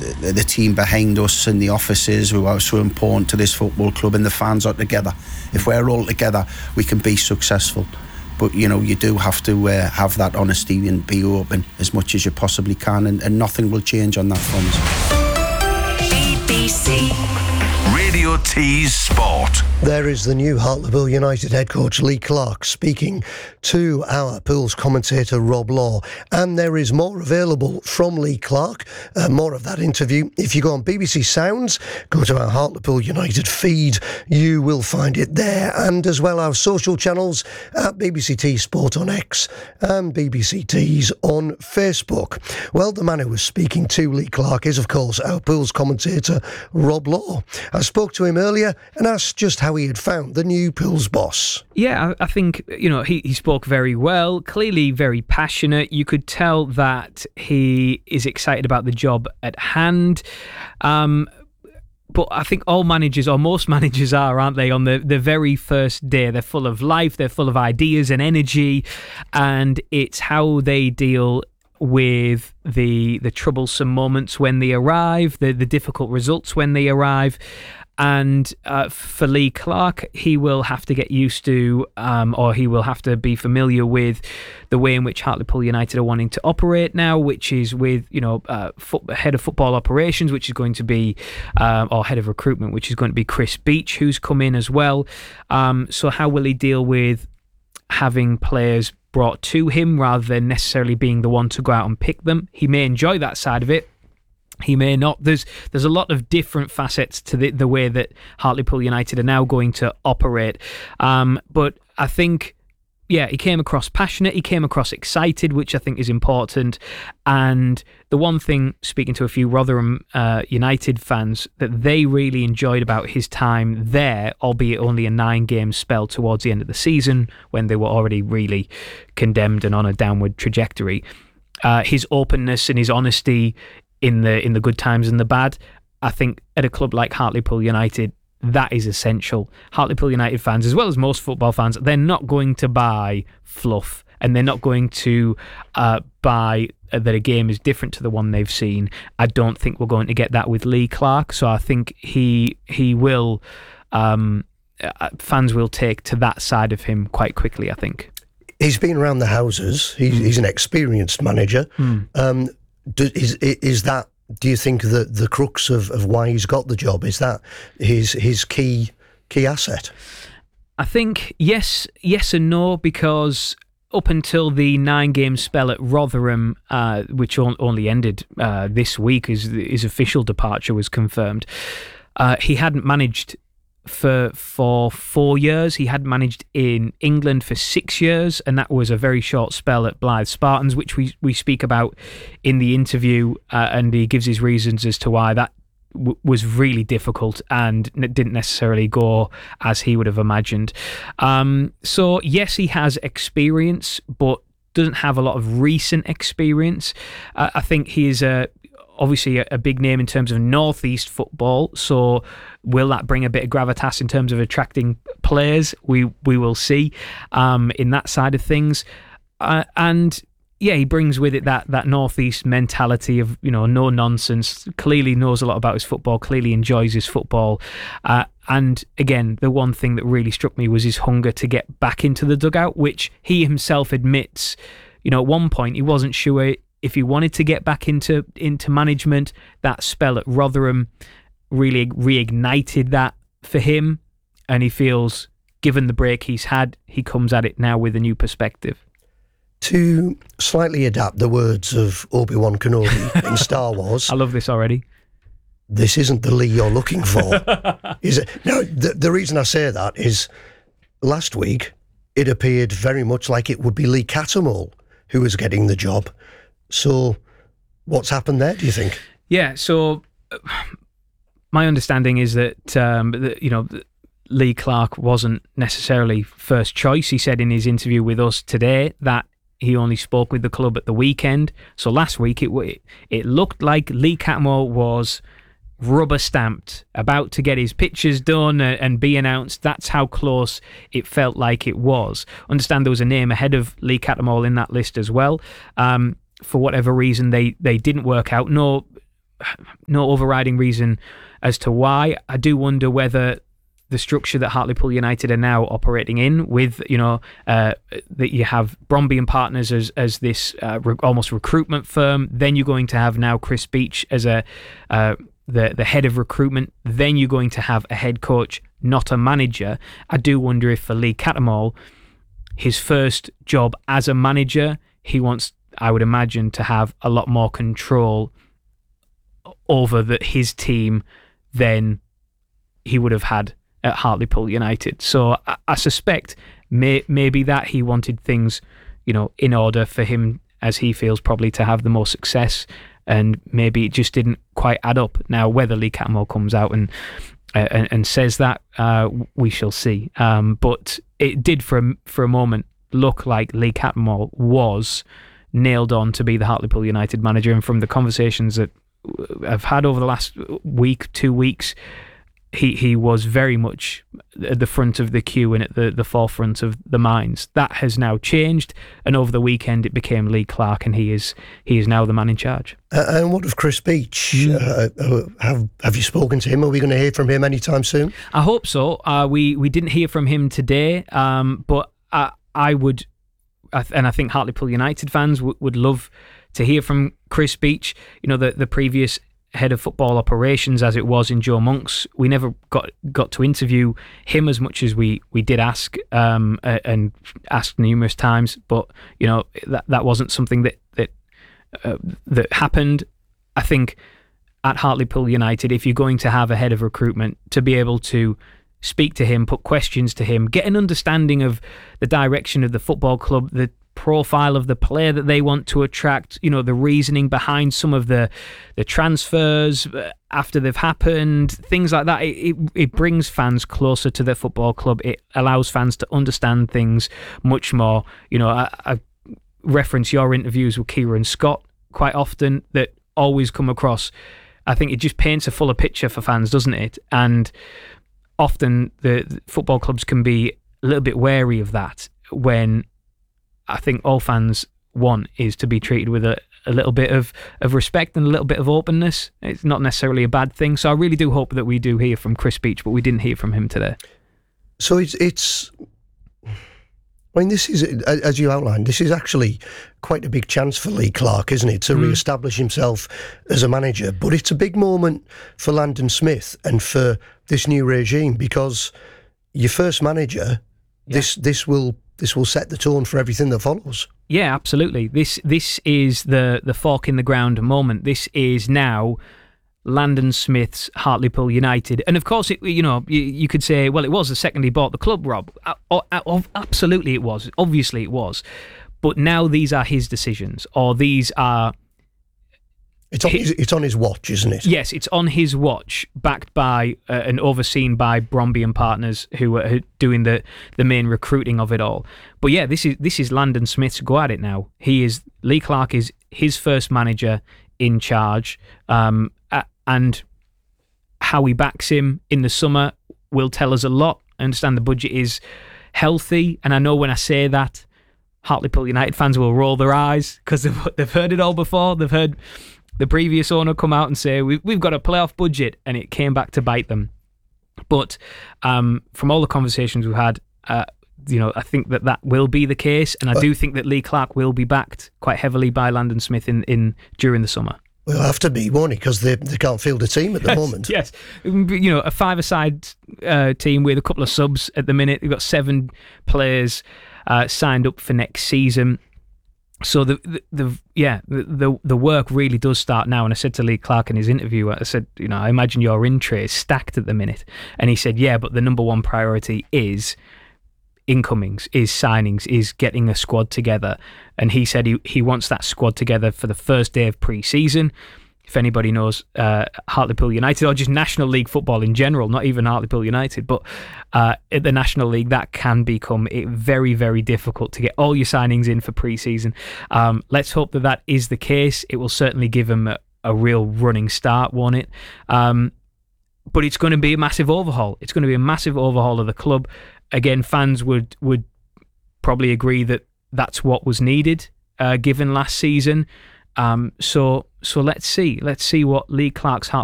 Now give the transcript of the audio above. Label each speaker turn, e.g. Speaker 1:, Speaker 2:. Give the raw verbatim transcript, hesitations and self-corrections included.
Speaker 1: the, the team behind us and the offices who are so important to this football club, and the fans are together. If we're all together, we can be successful. But you know, you do have to uh, have that honesty and be open as much as you possibly can, and, and nothing will change on that front.
Speaker 2: B B C
Speaker 3: Radio T's Sport.
Speaker 4: There is the new Hartlepool United head coach Lee Clark speaking to our Pools commentator Rob Law, and there is more available from Lee Clark, uh, more of that interview. If you go on B B C Sounds, go to our Hartlepool United feed, you will find it there, and as well our social channels at B B C T Sport on X and B B C T's on Facebook. Well, the man who was speaking to Lee Clark is of course our Pools commentator Rob Law. I spoke to him earlier and asked just how he had found the new Pools boss.
Speaker 5: Yeah, I, I think, you know, he, he spoke very well, clearly very passionate. You could tell that he is excited about the job at hand. Um, but I think all managers, or most managers are, aren't they, on the, the very first day. They're full of life, they're full of ideas and energy, and it's how they deal with the the troublesome moments when they arrive, the, the difficult results when they arrive. And uh, for Lee Clark, he will have to get used to, um, or he will have to be familiar with the way in which Hartlepool United are wanting to operate now, which is with, you know, uh, foot, head of football operations, which is going to be, uh, or head of recruitment, which is going to be Chris Beach, who's come in as well. Um, so how will he deal with having players brought to him rather than necessarily being the one to go out and pick them? He may enjoy that side of it. He may not. There's there's a lot of different facets to the, the way that Hartlepool United are now going to operate. Um, but I think, yeah, he came across passionate. He came across excited, which I think is important. And the one thing, speaking to a few Rotherham uh, United fans, that they really enjoyed about his time there, albeit only a nine-game spell towards the end of the season when they were already really condemned and on a downward trajectory, uh, his openness and his honesty in the in the good times and the bad. I think at a club like Hartlepool United, that is essential. Hartlepool United fans, as well as most football fans, they're not going to buy fluff, and they're not going to uh, buy that a game is different to the one they've seen. I don't think we're going to get that with Lee Clark, so I think he he will um, fans will take to that side of him quite quickly, I think.
Speaker 4: He's been around the houses. He's, mm. he's an experienced manager. Mm. Um, Do, is is that? Do you think that the crux of, of why he's got the job is that his his key key asset?
Speaker 5: I think yes, yes and no, because up until the nine game spell at Rotherham, uh, which only ended uh, this week, as his official departure was confirmed, uh, he hadn't managed for for four years. He had managed in England for six years, and that was a very short spell at Blythe Spartans, which we, we speak about in the interview, uh, and he gives his reasons as to why that w- was really difficult and didn't necessarily go as he would have imagined. Um, so yes, he has experience, but doesn't have a lot of recent experience. Uh, I think he is a obviously a, a big name in terms of Northeast football, so will that bring a bit of gravitas in terms of attracting players? We we will see um, in that side of things. Uh, and yeah, he brings with it that that Northeast mentality of, you know, no nonsense, clearly knows a lot about his football, clearly enjoys his football. Uh, and again, the one thing that really struck me was his hunger to get back into the dugout, which he himself admits, you know, at one point he wasn't sure if he wanted to get back into into management. That spell at Rotherham really reignited that for him, and he feels, given the break he's had, he comes at it now with a new perspective.
Speaker 4: To slightly adapt the words of Obi-Wan Kenobi in Star Wars,
Speaker 5: I love this already.
Speaker 4: This isn't the Lee you're looking for, is it? No, the, the reason I say that is last week it appeared very much like it would be Lee Cattermole who was getting the job. So what's happened there, do you think?
Speaker 5: Yeah, so uh, my understanding is that, um, that, you know, Lee Clark wasn't necessarily first choice. He said in his interview with us today that he only spoke with the club at the weekend. So last week it it looked like Lee Cattermole was rubber stamped, about to get his pictures done and be announced. That's how close it felt like it was. Understand there was a name ahead of Lee Cattermole in that list as well. Um, for whatever reason, they, they didn't work out. No no overriding reason as to why. I do wonder whether the structure that Hartlepool United are now operating in, with, you know, uh, that you have Bromby and Partners as as this uh, re- almost recruitment firm. Then you're going to have now Chris Beech as a uh, the the head of recruitment. Then you're going to have a head coach, not a manager. I do wonder if for Lee Cattermole, his first job as a manager, he wants, I would imagine, to have a lot more control over the, his team than he would have had at Hartlepool United. So I, I suspect may, maybe that he wanted things, you know, in order for him, as he feels, probably to have the most success, and maybe it just didn't quite add up. Now, whether Lee Cattermole comes out and uh, and, and says that, uh, we shall see. Um, but it did for a, for a moment look like Lee Cattermole was nailed on to be the Hartlepool United manager, and from the conversations that I've had over the last week, two weeks, he he was very much at the front of the queue and at the, the forefront of the minds. That has now changed, and over the weekend it became Lee Clark, and he is he is now the man in charge. Uh,
Speaker 4: and what of Chris Beech? Uh, have have you spoken to him? Are we going to hear from him anytime soon?
Speaker 5: I hope so. Uh, we we didn't hear from him today, um, but I I would, and I think Hartlepool United fans w- would love to hear from Chris Beech. You know, the the previous head of football operations, as it was in Joe Monks, we never got got to interview him as much as we we did ask, um, and asked numerous times. But you know, that that wasn't something that that uh, that happened. I think at Hartlepool United, if you're going to have a head of recruitment, to be able to speak to him, put questions to him, get an understanding of the direction of the football club, the profile of the player that they want to attract, you know, the reasoning behind some of the the transfers after they've happened, things like that. It, it, it brings fans closer to their football club. It allows fans to understand things much more. You know, I, I reference your interviews with Kieran Scott quite often that always come across. I think it just paints a fuller picture for fans, doesn't it? And often the, the football clubs can be a little bit wary of that, when I think all fans want is to be treated with a, a little bit of, of respect and a little bit of openness. It's not necessarily a bad thing. So I really do hope that we do hear from Chris Beech, but we didn't hear from him today.
Speaker 4: So it's, it's I mean, this is, as you outlined, this is actually quite a big chance for Lee Clark, isn't it, to mm. re-establish himself as a manager. But it's a big moment for Landon Smith and for this new regime, because your first manager, yeah. this this will... This will set the tone for everything that follows. Yeah, absolutely. This this is the, the fork in the ground moment. This is now Landon Smith's Hartlepool United. And of course, it, you know, you, you could say, well, it was the second he bought the club, Rob. Uh, uh, absolutely it was. Obviously it was. But now these are his decisions, or these are... It's on his, it's on his watch, isn't it? Yes, it's on his watch, backed by uh, and overseen by Bromby and Partners, who are doing the, the main recruiting of it all. But yeah, this is this is Landon Smith's go at it now. He is Lee Clark is his first manager in charge, um, and how he backs him in the summer will tell us a lot. I understand the budget is healthy, and I know when I say that, Hartlepool United fans will roll their eyes because they've, they've heard it all before. They've heard the previous owner come out and say, we've, we've got a playoff budget, and it came back to bite them. But um, from all the conversations we've had, uh, you know, I think that that will be the case, and I do think that Lee Clark will be backed quite heavily by Landon Smith in, in during the summer. Well, have to be, won't it? Because they, they can't field a team at the
Speaker 5: yes,
Speaker 4: moment.
Speaker 5: Yes. You know, a five-a-side uh, team with a couple of subs at the minute. They've got seven players uh, signed up for next season. So the, the the yeah the the work really does start now. And I said to Lee Clark in his interview, I said, you know, I imagine your in tray is stacked at the minute. And he said, yeah, but the number one priority is incomings, is signings, is getting a squad together. And he said he he wants that squad together for the first day of pre-season. If anybody knows uh, Hartlepool United, or just National League football in general, not even Hartlepool United, but uh, at the National League, that can become very, very difficult to get all your signings in for pre-season. Um, let's hope that that is the case. It will certainly give them a, a real running start, won't it? Um, but it's going to be a massive overhaul. It's going to be a massive overhaul of the club. Again, fans would, would probably agree that that's what was needed, uh, given last season. Um, so so let's see. Let's see what Lee Clark's Heart